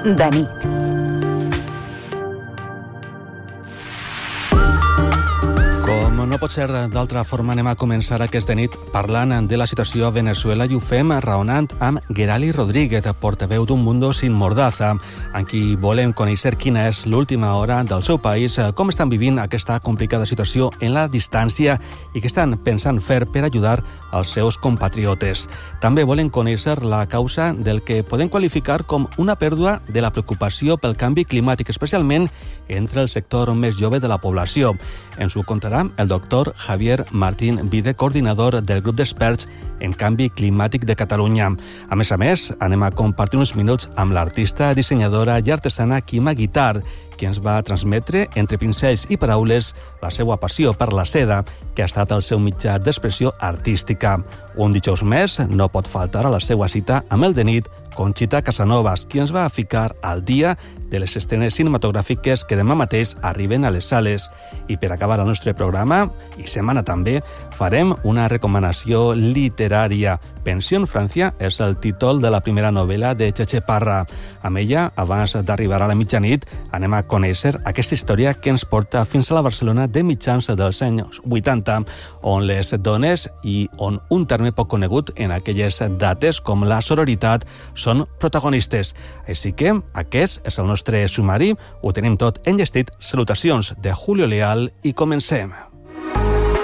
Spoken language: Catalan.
de nit. Com no pot ser d'altra forma, anem a començar aquest de nit parlant de la situació a Venezuela i ho fem raonant amb Gerali Rodríguez, portaveu d'un Mundo Sin Mordaza, amb qui volem conèixer quina és l'última hora del seu país, com estan vivint aquesta complicada situació en la distància i què estan pensant fer per ajudar els seus compatriotes. També volem conèixer la causa del que podem qualificar com una pèrdua de la preocupació pel canvi climàtic, especialment entre el sector més jove de la població. Ens ho contarà el doctor Javier Martín Vide, coordinador del grup d'experts en canvi climàtic de Catalunya. A més, anem a compartir uns minuts amb l'artista, dissenyadora i artesana Quima Guitar, qui ens va transmetre, entre pincells i paraules, la seva passió per la seda, que ha estat el seu mitjà d'expressió artística. Un dijous més no pot faltar a la seva cita amb el de nit Conxita Casanovas, qui ens va ficar al dia de les estrenes cinematogràfiques que demà mateix arriben a les sales. I per acabar el nostre programa, i setmana també, farem una recomanació literària. Pensió en Francia és el títol de la primera novel·la de Cheche Parra. Amb ella, abans d'arribar a la mitjanit, anem a conèixer aquesta història que ens porta fins a la Barcelona de mitjans dels anys 80, on les dones i on un terme poc conegut en aquelles dates com la sororitat són protagonistes. Així que aquest és el nostre sumari, ho tenim tot enllestit. Salutacions de Julio Leal i comencem.